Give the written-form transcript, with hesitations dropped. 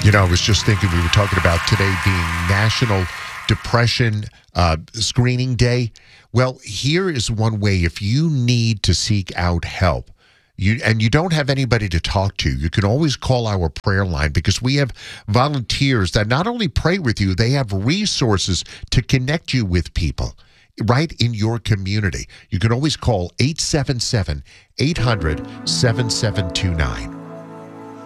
I was just thinking we were talking about today being National Depression Screening Day. Well, here is one way if you need to seek out help. You don't have anybody to talk to, you can always call our prayer line because we have volunteers that not only pray with you, they have resources to connect you with people right in your community. You can always call 877-800-7729.